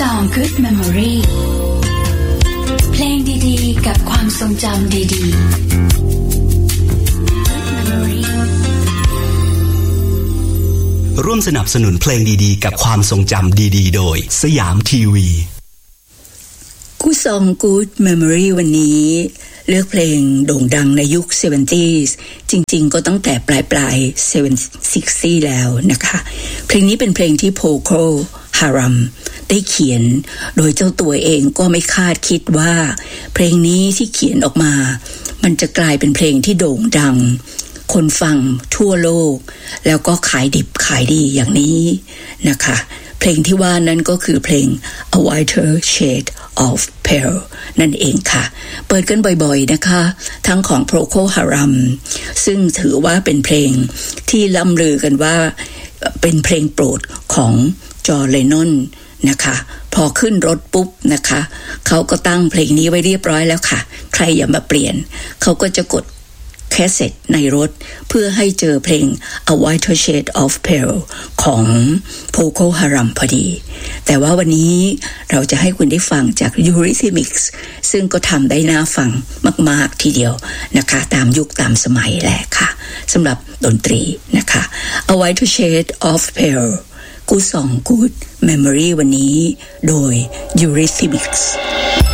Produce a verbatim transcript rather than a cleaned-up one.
Song Good Memory เพลงดีๆกับความทรงจำดีๆ Good Memory ร่วมสนับสนุนเพลงดีๆกับความทรงจำดีๆโดยสยามทีวีคู่ซอง Good Memory วันนี้เลือกเพลงโด่งดังในยุค เซเวนตี้ จริงๆก็ตั้งแต่ปลายปลาย เซเวนตี้ แล้วนะคะเพลงนี้เป็นเพลงที่ Procol Harum ได้เขียนโดยเจ้าตัวเองก็ไม่คาดคิดว่าเพลงนี้ที่เขียนออกมามันจะกลายเป็นเพลงที่โด่งดังคนฟังทั่วโลกแล้วก็ขายดิบขายดีอย่างนี้นะคะเพลงที่ว่านั้นก็คือเพลง A Whiter Shade of Pale นั่นเองค่ะเปิดกันบ่อยๆนะคะทั้งของ Procol Harum ซึ่งถือว่าเป็นเพลงที่ล่ำลือกันว่าเป็นเพลงโปรดของจอห์น เลนนอนนะคะพอขึ้นรถปุ๊บนะคะเขาก็ตั้งเพลงนี้ไว้เรียบร้อยแล้วค่ะใครอย่ามาเปลี่ยนเขาก็จะกดแคสเซ็ตในรถเพื่อให้เจอเพลง A Whiter Shade of Pale ของ Procol Harum พอดีแต่ว่าวันนี้เราจะให้คุณได้ฟังจาก Eurythmics ซึ่งก็ทำได้น่าฟังมากๆทีเดียวนะคะตามยุคตามสมัยแหละค่ะสำหรับดนตรีนะคะ A Whiter Shade of Pale กูสอง Good Memory วันนี้โดย Eurythmics